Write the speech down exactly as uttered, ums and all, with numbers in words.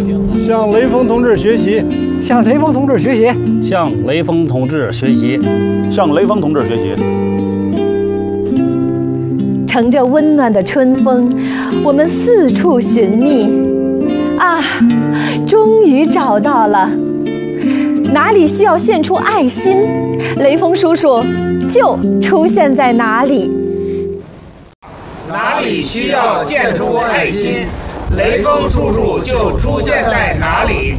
向雷锋同志学习， 向雷锋同志学习， 向雷锋同志学习， 向雷锋同志学习。 乘着温暖的春风，我们四处寻觅，啊，终于找到了。哪里需要献出爱心，雷锋叔叔就出现在哪里。 哪里需要献出爱心，雷锋叔叔就出现在哪里。